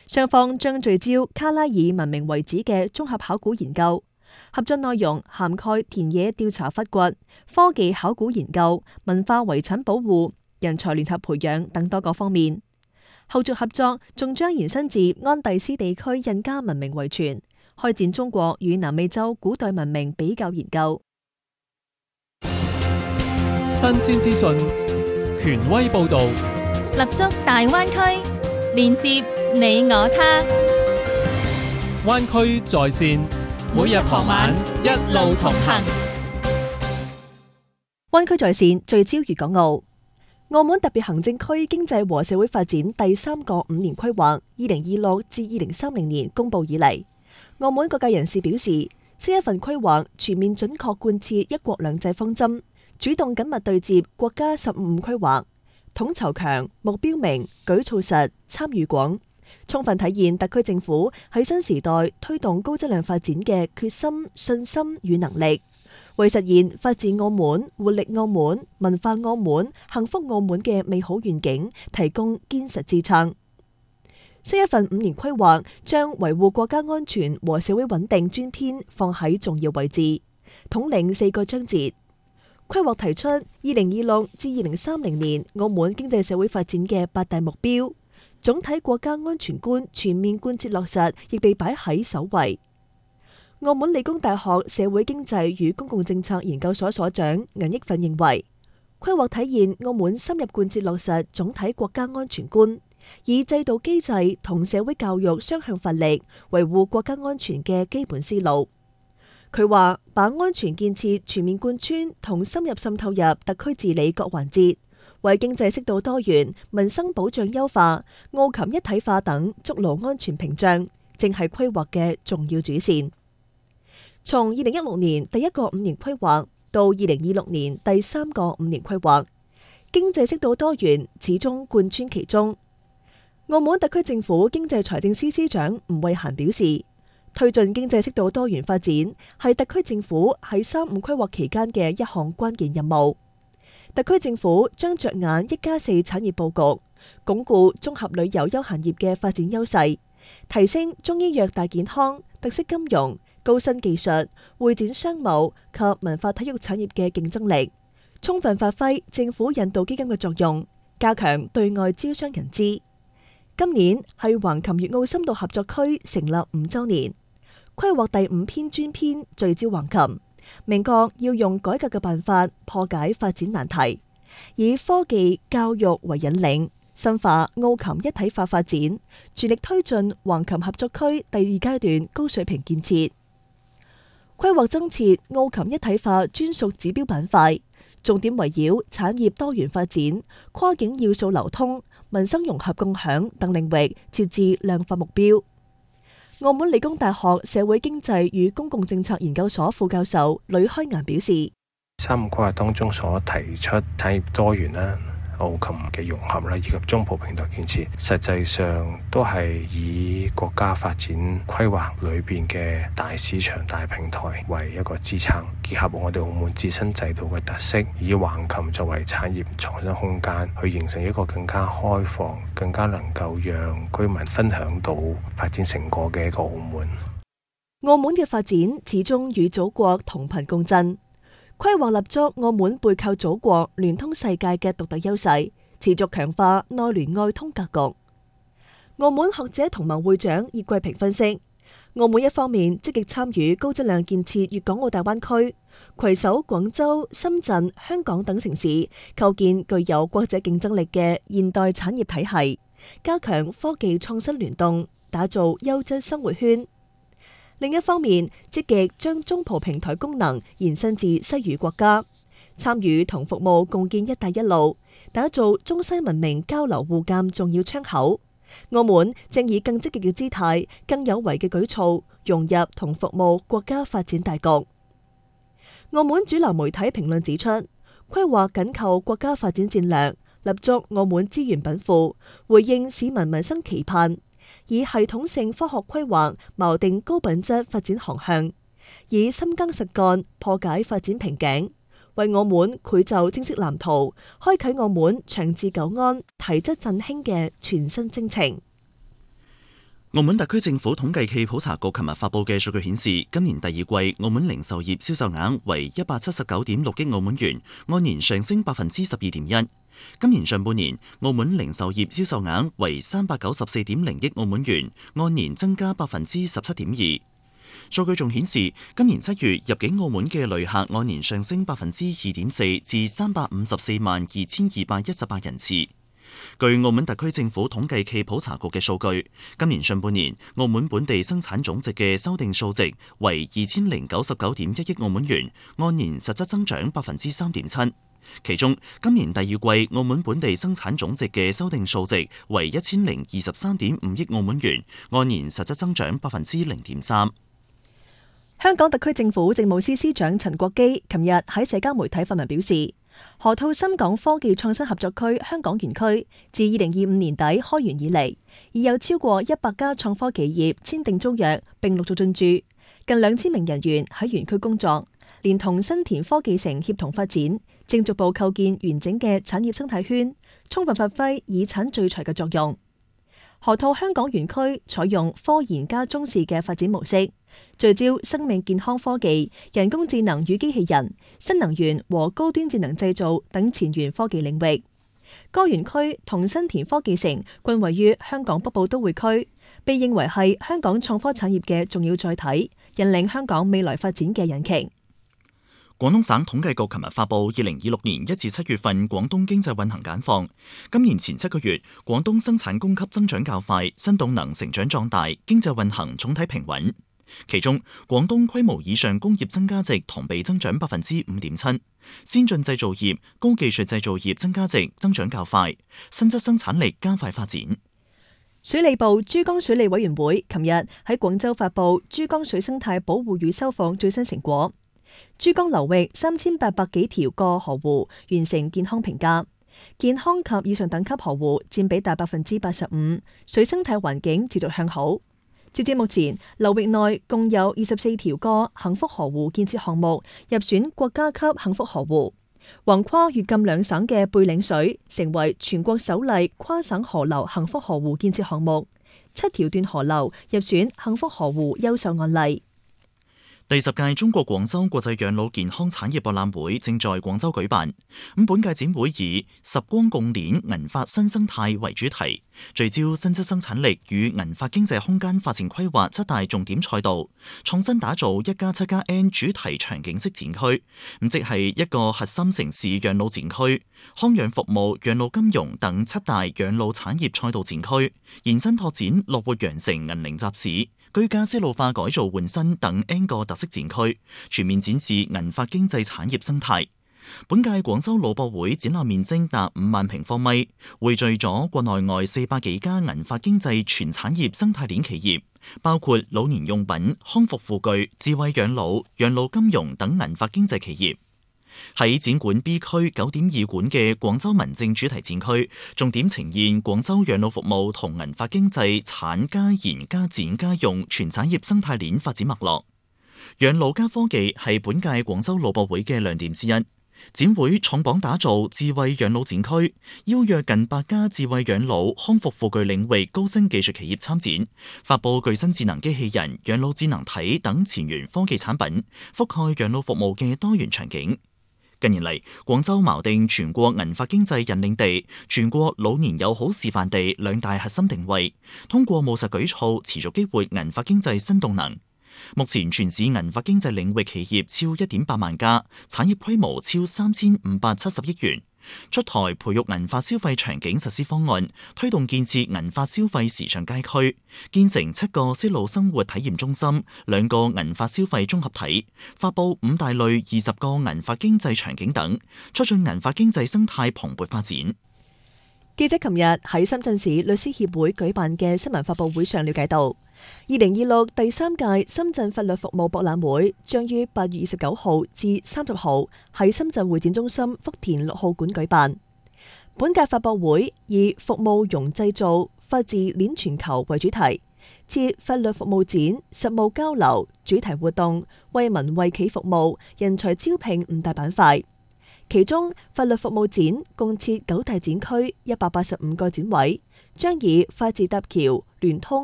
雙方將聚焦卡拉爾文明遺址嘅綜合考古研究，合作內容涵蓋田野調查發掘、科技考古研究、文化遺產保護、人才聯合培養等多個方面。後續合作仲將延伸至安第斯地區印加文明遺存，開展中國與南美洲古代文明比較研究。 新鮮資訊，權威報導， 立足大灣區，連接你我他。 灣區在線，每日傍晚一路同行。 灣區在線聚焦粵港澳。澳門特別行政區經濟和社會發展第3個5年規劃2026至2030年公佈以嚟，澳門各界人士表示，新一份規劃全面準確貫徹一國兩制方針，主動緊密對接國家15規劃，統籌強、目標明、舉措實、參與廣，充分體現特區政府喺新時代推動高質量發展嘅決心、信心與能力，為實現法治澳門、活力澳門、文化澳門、幸福澳門嘅美好願景提供堅實支撐。新一份5年規劃將維護國家安全和社會穩定專篇放喺重要位置，統領4個章節。規劃提出2026至2030年澳門經濟社會發展嘅8大目標，總體國家安全觀全面貫徹落實，亦被擺喺首位。澳門理工大學社會經濟與公共政策研究所所長銀益奮認為，規劃體現澳門深入貫徹落實總體國家安全觀，以制度機制同社會教育雙向發力，維護國家安全嘅基本思路。佢話，把安全建設全面貫穿同深入滲透入特區治理各環節，為經濟適度多元、民生保障優化、澳琴一體化等築牢安全屏障，正係規劃嘅重要主線。從2016年第1個5年規劃到2026年第3個5年規劃，經濟適度多元始終貫穿其中。澳門特區政府經濟財政司司長吳惠嫻表示，推進經濟適度多元發展係特區政府喺3-5規劃期間嘅一項關鍵任務。特區政府將着眼1+4產業佈局，鞏固綜合旅遊休閒業嘅發展優勢，提升中醫藥大健康、特色金融、高新技術、會展商務及文化體育產業嘅競爭力，充分發揮政府引導基金嘅作用，加強對外招商引資。今年係橫琴粵澳深度合作區成立5週年，規劃第5篇專篇聚焦橫琴，明確要用改革嘅辦法破解發展難題，以科技教育為引領，深化澳琴一體化發展，全力推進橫琴合作區第2階段高水平建設。規劃增設澳琴一體化專屬指標板塊，重點圍繞產業多元發展、跨境要素流通、民生融合共享等領域設置量化目標。澳門理工大學社會經濟與公共政策研究所副教授呂開顏表示 ，3-5規劃當中所提出產業多元啦、澳琴嘅融合啦，以及中葡平台建設，實際上都係以國家發展規劃裏邊嘅大市場、大平台為一個支撐，結合我哋澳門自身制度嘅特色，以橫琴作為產業創新空間，去形成一個更加開放、更加能夠讓居民分享到發展成果嘅一個澳門。 澳門嘅發展始終與祖國同頻共振。規劃立足澳門背靠祖國、聯通世界嘅獨特優勢，持續強化內聯外通格局。澳門學者同盟會長葉桂平分析，澳門一方面積極參與高質量建設粵港澳大灣區，攜手廣州、深圳、香港等城市，構建具有國際競爭力嘅現代產業體系，加強科技創新聯動，打造優質生活圈。另一方面，積極將中葡平台功能延伸至西渝國家，參與同服務共建一帶一路，打造中西文明交流互鑒重要窗口。澳門正以更積極嘅姿態、更有為嘅舉措，融入同服務國家發展大局。澳門主流媒體評論指出，規劃緊扣國家發展戰略，立足澳門資源稟賦，回應市民民生期盼，以系統性科學規劃錨定高品質發展航向，以深耕實幹破解發展瓶頸，為澳門繪就清晰藍圖，開啟澳門長治久安、提質振興嘅全新征程。 澳門特區政府統計暨普查局琴日發布嘅數據顯示，今年第二季澳門零售業銷售額為179.6億澳門元，按年上升12.1%。今年上半年，澳門零售業銷售額為394.0億澳門元，按年增加17.2%。數據仲顯示，今年7月入境澳門嘅旅客按年上升2.4%至354.218人次。據澳門特區政府統計暨普查局嘅數據，今年上半年澳門本地生產總值嘅修訂數值為2099.1億澳門元，按年實質增長3.7%。其中，今年第二季澳門本地生產總值嘅修訂數值為1023.5億澳門元，按年實質增長0.3%。 香港特區政府政務司司長陳國基琴日喺社交媒體發文表示，河套深港科技創新合作區香港園區自2025年底開園以嚟，已有超過100家創科企業簽訂租約並陸續進駐，近2000名人員喺園區工作，連同新田科技城協同發展，正逐步構建完整嘅產業生態圈，充分發揮以產聚財嘅作用。河套香港園區採用科研加中試嘅發展模式，聚焦生命健康科技、人工智能與機器人、新能源和高端智能製造等前沿科技領域。該園區同新田科技城均位於香港北部都會區，被認為係香港創科產業嘅重要載體，引領香港未來發展嘅引擎。 廣東省統計局琴日發布2026年1至7月份廣東經濟運行簡況。今年前7個月，廣東生產供給增長較快，新動能成長壯大，經濟運行總體平穩。其中，廣東規模以上工業增加值同比增長5.7%，先進製造業、高技術製造業增加值增長較快，新質生產力加快發展。 水利部珠江水利委員會琴日喺廣州發布珠江水生態保護與修復最新成果。珠江流域3800幾條個河湖完成健康評價，健康及以上等級河湖佔比達85%，水生態環境持續向好。截至目前，流域內共有24條個幸福河湖建設項目入選國家級幸福河湖，橫跨粵贛兩省嘅貝嶺水成為全國首例跨省河流幸福河湖建設項目，7條斷河流入選幸福河湖優秀案例。 第10屆中國廣州國際養老健康產業博覽會正在廣州舉辦。本屆展會以十光共鏈銀髮新生態為主題，聚焦新質生產力與銀髮經濟空間發展規劃7大重點賽道，創新打造1+7+N 主題場景式展區，即係一個核心城市養老展區、康養服務、養老金融等7大養老產業賽道展區，延伸拓展樂活羊城銀齡集市、居家適老化改造換新等 N 個特色展區，全面展示銀髮經濟產業生態。本屆廣州老博會展覽面積達5萬平方米，匯聚咗國內外400幾家銀髮經濟全產業生態鏈企業，包括老年用品、康復護具、智慧養老、養老金融等銀髮經濟企業。喺展館 B 區9.2館嘅廣州民政主題展區，重點呈現廣州養老服務同銀髮經濟產加研加展加用全產業生態鏈發展脈絡。養老加科技係本屆廣州老博會嘅亮點之一。展會創榜打造智慧養老展區，邀約近100家智慧養老、康復護具領域高新技術企業參展，發佈具身智能機器人、養老智能體等前沿科技產品，覆蓋養老服務嘅多元場景。近年嚟，廣州錨定全國銀髮經濟引領地、全國老年友好示範地2大核心定位，通過務實舉措持續激活銀髮經濟新動能。目前全市銀髮經濟領域企業超1.8萬家，產業規模超3570億元。出台培育銀髮消費場景實施方案，推動建設銀髮消費時尚街區，建成7個適老生活體驗中心、2個銀髮消費綜合體，發佈5大類20個銀髮經濟場景等，促進銀髮經濟生態蓬勃發展。 記者琴日喺深圳市律師協會舉辦嘅新聞發佈會上了解到，2026第3屆深圳法律服務博覽會將於8月29號至30號喺深圳會展中心福田6號館舉辦。本屆發佈會以服務融製造、法治鏈全球為主題，設法律服務展、實務交流、主題活動、為民為企服務、人才招聘5大板塊。其中法律服務展共設9大展區，185個展位，將以法治搭橋、聯通